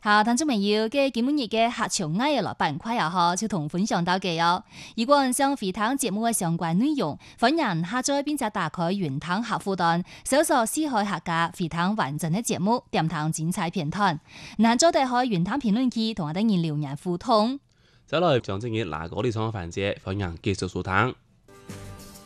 好，聽眾朋友嘅今日嘅客場藝嘅板塊又好，就同分享到嘅哦。如果想回聽節目嘅相關內容，歡迎下載並且打開雲聽客戶端，搜索四海客家回聽完整嘅節目，點聽精彩片段。嗱，再打開雲聽評論區，同我哋留言互動。 再來將正嘅嗱嗰啲創環節，歡迎繼續收聽。